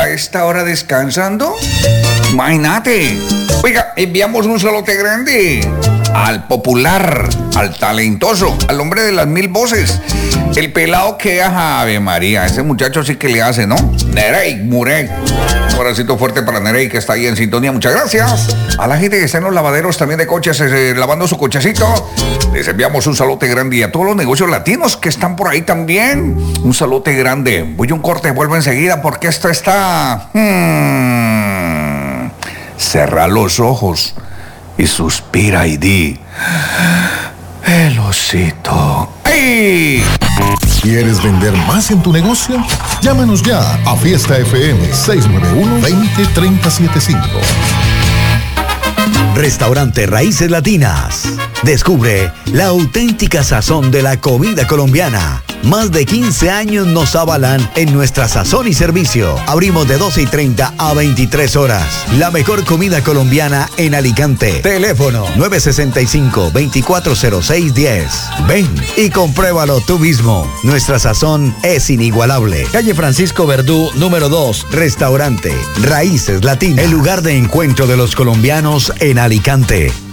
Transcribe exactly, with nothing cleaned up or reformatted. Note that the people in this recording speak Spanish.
a esta hora descansando? Imagínate. Oiga, enviamos un saludo grande al popular, al talentoso, al hombre de las mil voces. El pelado que haga, Ave María, ese muchacho sí que le hace, ¿no? Nerey Murek. Un abracito fuerte para Nerey, que está ahí en sintonía. Muchas gracias. A la gente que está en los lavaderos también de coches, eh, lavando su cochecito, les enviamos un saludo grande. Y a todos los negocios latinos que están por ahí también, un saludo grande. Voy a un corte, vuelvo enseguida porque esto está... Hmm, cerra los ojos y suspira y di... El osito. ¡Ay! ¿Quieres vender más en tu negocio? Llámanos ya a Fiesta F M seis nueve uno, dos cero, tres cero siete cinco. Restaurante Raíces Latinas. Descubre la auténtica sazón de la comida colombiana. Más de quince años nos avalan en nuestra sazón y servicio. Abrimos de doce y treinta a veintitrés horas. La mejor comida colombiana en Alicante. Teléfono nueve seis cinco, dos cuatro cero seis, uno cero. Ven y compruébalo tú mismo. Nuestra sazón es inigualable. Calle Francisco Verdú, número dos. Restaurante Raíces Latinas. El lugar de encuentro de los colombianos en Alicante.